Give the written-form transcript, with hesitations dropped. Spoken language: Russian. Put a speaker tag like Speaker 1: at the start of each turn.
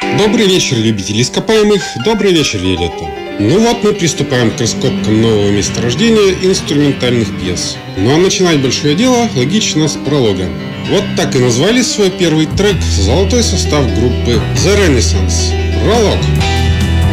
Speaker 1: Добрый вечер, любители ископаемых, добрый вечер, Виолетта. Ну вот мы приступаем к раскопкам нового месторождения инструментальных пьес. Ну а начинать большое дело логично с пролога. Вот так и назвали свой первый трек золотой состав группы The Renaissance. Пролог.